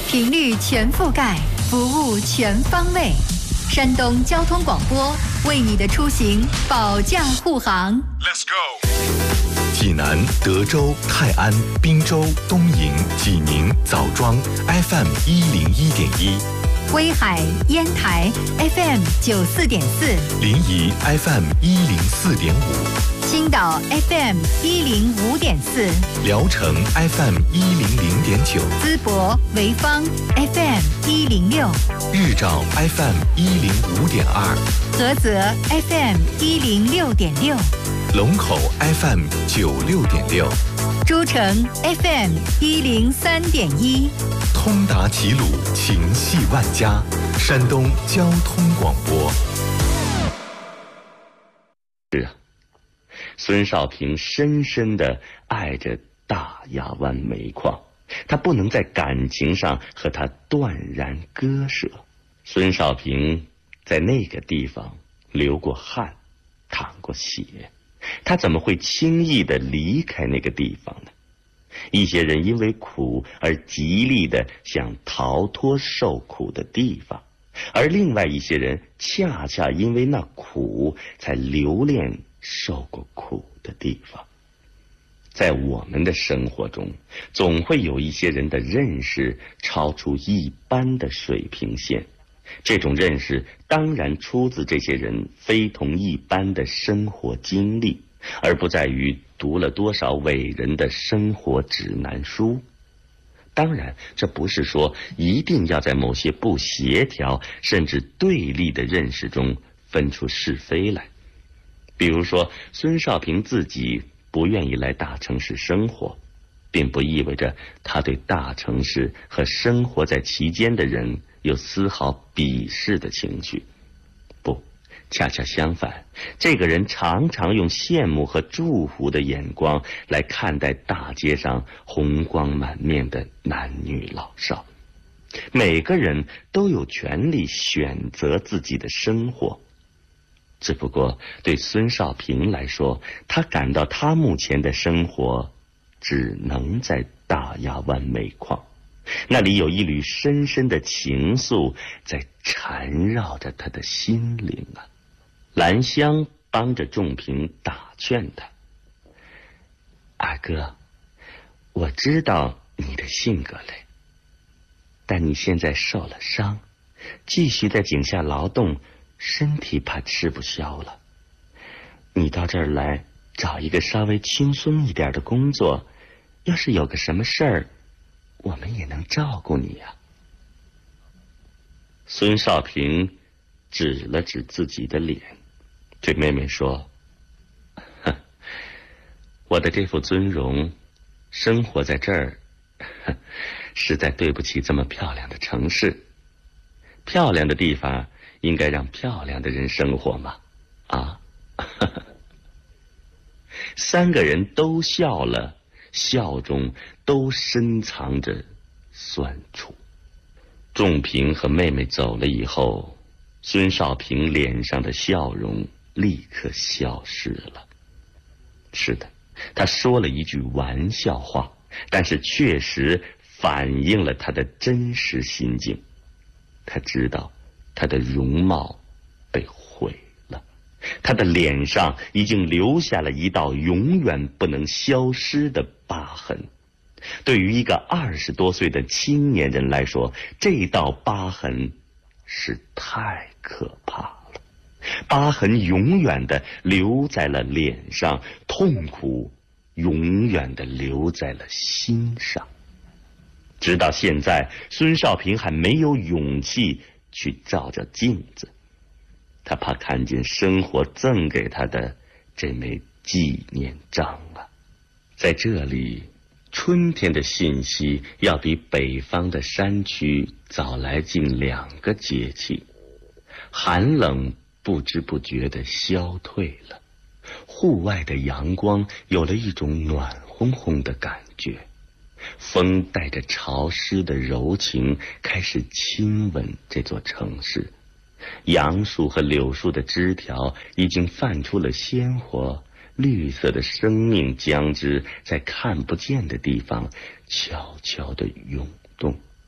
频率全覆盖，服务全方位。山东交通广播为你的出行保驾护航。 Let's go。 济南、德州、泰安、滨州、东营、济宁、枣庄 FM 101.1， 威海、烟台 FM 94.4， 临沂 FM 104.5， 青岛 FM 105.4， 聊城 FM 100.9， 淄博、潍坊 FM 106， 日照 FM 105.2， 菏泽 FM 106.6， 龙口 FM 96.6， 诸城 FM 103.1， 通达齐鲁，情系万家，山东交通广播。 是啊，孙少平深深地爱着大亚湾煤矿，他不能在感情上和他断然割舍。孙少平在那个地方流过汗，淌过血，他怎么会轻易地离开那个地方呢？一些人因为苦而极力地想逃脱受苦的地方，而另外一些人恰恰因为那苦才留恋受过苦的地方。在我们的生活中，总会有一些人的认识超出一般的水平线，这种认识当然出自这些人非同一般的生活经历，而不在于读了多少伟人的生活指南书。当然，这不是说一定要在某些不协调甚至对立的认识中分出是非来。比如说，孙少平自己不愿意来大城市生活，并不意味着他对大城市和生活在其间的人有丝毫鄙视的情绪。不，恰恰相反，这个人常常用羡慕和祝福的眼光来看待大街上红光满面的男女老少。每个人都有权利选择自己的生活，只不过对孙少平来说，他感到他目前的生活只能在大亚湾煤矿，那里有一缕深深的情愫在缠绕着他的心灵啊。兰香帮着仲平打劝他：二哥，我知道你的性格嘞，但你现在受了伤，继续在井下劳动，身体怕吃不消了。你到这儿来找一个稍微轻松一点的工作，要是有个什么事儿，我们也能照顾你呀。孙少平指了指自己的脸，对妹妹说：我的这副尊容，生活在这儿，实在对不起这么漂亮的城市。漂亮的地方应该让漂亮的人生活嘛，啊！三个人都笑了，笑中都深藏着酸楚。仲平和妹妹走了以后，孙少平脸上的笑容立刻消失了。是的，他说了一句玩笑话，但是确实反映了他的真实心境。他知道他的容貌被毁了，他的脸上已经留下了一道永远不能消失的疤痕。对于一个20多岁的青年人来说，这道疤痕是太可怕了。疤痕永远的留在了脸上，痛苦永远的留在了心上。直到现在，孙少平还没有勇气去照照镜子，他怕看见生活赠给他的这枚纪念章啊。在这里，春天的信息要比北方的山区早来近2个节气，寒冷不知不觉地消退了，户外的阳光有了一种暖烘烘的感觉，风带着潮湿的柔情开始亲吻这座城市，杨树和柳树的枝条已经泛出了鲜活，绿色的生命将之在看不见的地方悄悄地涌动。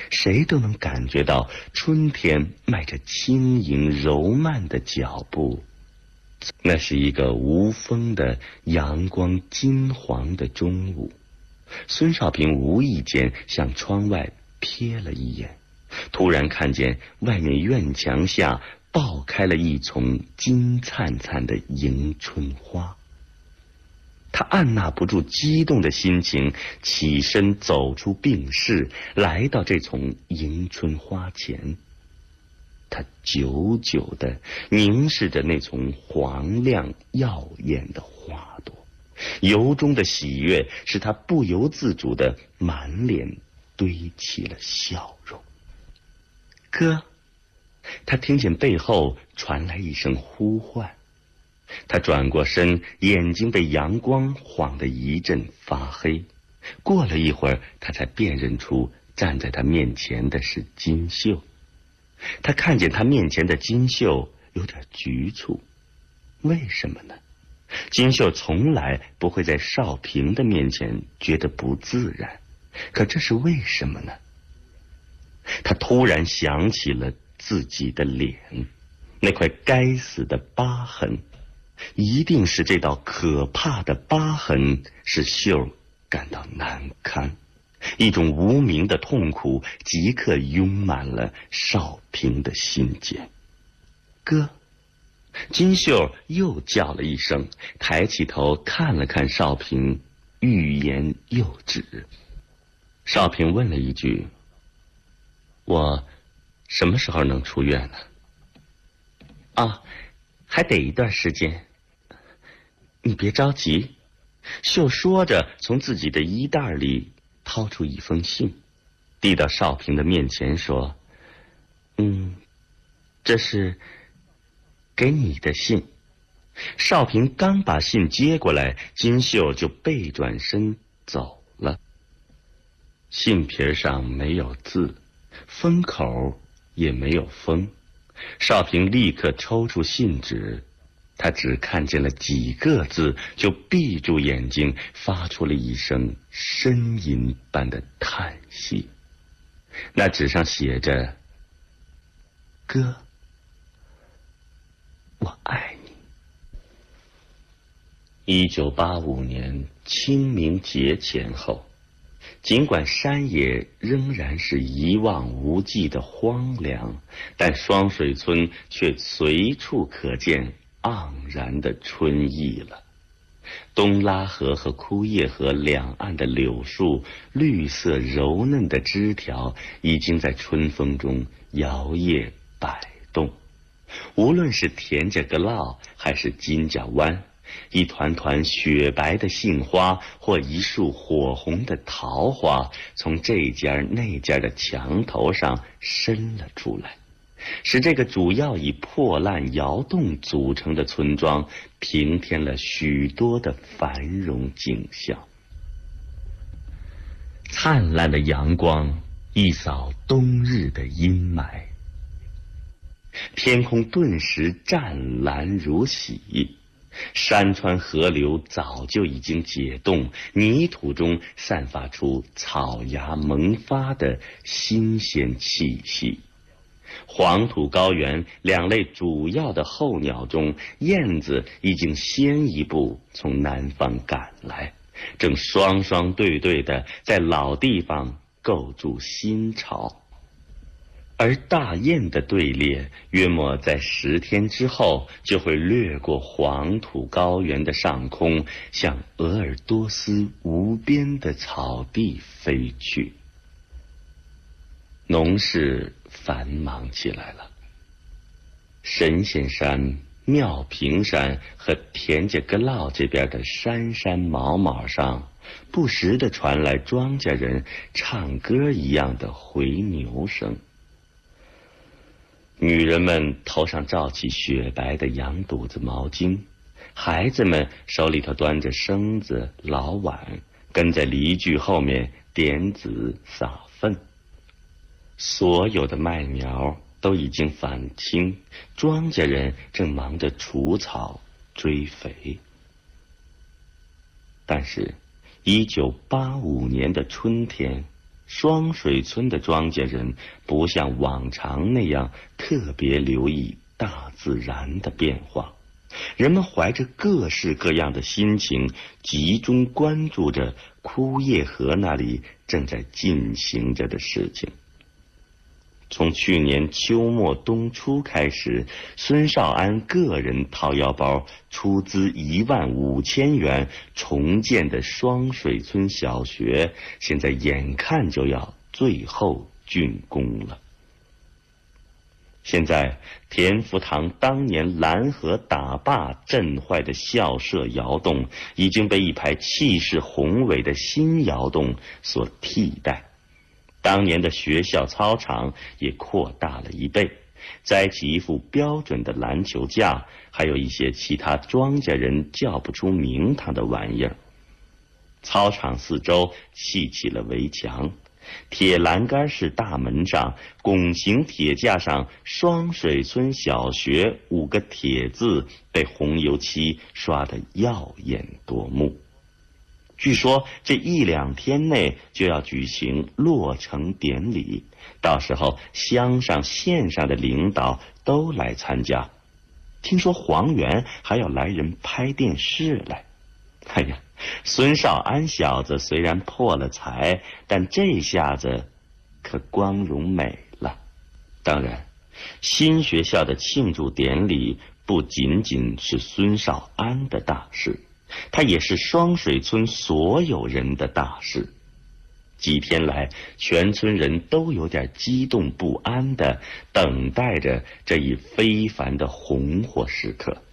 谁都能感觉到春天迈着轻盈柔慢的脚步。那是一个无风的阳光金黄的中午，孙少平无意间向窗外瞥了一眼，突然看见外面院墙下爆开了一丛金灿灿的迎春花。他按捺不住激动的心情，起身走出病室，来到这丛迎春花前。他久久地凝视着那丛黄亮耀眼的花朵，由衷的喜悦使他不由自主地满脸堆起了笑容。哥，他听见背后传来一声呼唤。他转过身，眼睛被阳光晃得一阵发黑。过了一会儿，他才辨认出站在他面前的是金秀。他看见他面前的金秀有点局促，为什么呢？金秀从来不会在少平的面前觉得不自然，可这是为什么呢？他突然想起了自己的脸，那块该死的疤痕，一定是这道可怕的疤痕使秀感到难堪，一种无名的痛苦即刻拥满了少平的心间。哥，金秀又叫了一声，抬起头看了看少平，欲言又止。少平问了一句：我什么时候能出院呢？啊，还得一段时间。你别着急。秀说着，从自己的衣袋里掏出一封信，递到少平的面前说：这是给你的信。少平刚把信接过来，金秀就背转身走了。信皮上没有字，封口也没有封。少平立刻抽出信纸，他只看见了几个字，就闭住眼睛，发出了一声呻吟般的叹息。那纸上写着：哥，我爱你。1985年清明节前后，尽管山野仍然是一望无际的荒凉，但双水村却随处可见盎然的春意了。东拉河和枯叶河两岸的柳树，绿色柔嫩的枝条已经在春风中摇曳摆动。无论是田家阁涝还是金家湾，一团团雪白的杏花或一束火红的桃花，从这家那家的墙头上伸了出来，使这个主要以破烂窑洞组成的村庄平添了许多的繁荣景象。灿烂的阳光一扫冬日的阴霾，天空顿时湛蓝如洗，山川河流早就已经解冻，泥土中散发出草芽萌发的新鲜气息。黄土高原两类主要的候鸟中，燕子已经先一步从南方赶来，正双双对对地在老地方构筑新巢。而大雁的队列约莫在10天之后就会掠过黄土高原的上空，向鄂尔多斯无边的草地飞去。农事繁忙起来了，神仙山、妙平山和田家阁涝这边的山山毛毛上，不时地传来庄稼人唱歌一样的回牛声。女人们头上罩起雪白的羊肚子毛巾，孩子们手里头端着绳子、老碗，跟在犁具后面点子撒粪。所有的麦苗都已经返青，庄稼人正忙着除草追肥。但是1985年的春天双水村的庄稼人不像往常那样特别留意大自然的变化，人们怀着各式各样的心情，集中关注着枯叶河那里正在进行着的事情。从去年秋末冬初开始，孙少安个人掏腰包出资15000元重建的双水村小学，现在眼看就要最后竣工了。现在田福堂当年拦河打坝震坏的校舍窑洞，已经被一排气势宏伟的新窑洞所替代。当年的学校操场也扩大了1倍，栽起一副标准的篮球架，还有一些其他庄稼人叫不出名堂的玩意儿。操场四周砌起了围墙，铁栏杆式大门上，拱形铁架上双水村小学5个铁字被红油漆刷得耀眼夺目。据说这1、2天内就要举行落成典礼，到时候乡上县上的领导都来参加。听说黄源还要来人拍电视来。哎呀，孙少安小子虽然破了财，但这下子可光荣美了。当然，新学校的庆祝典礼不仅仅是孙少安的大事，它也是双水村所有人的大事。几天来，全村人都有点激动不安地等待着这一非凡的红火时刻。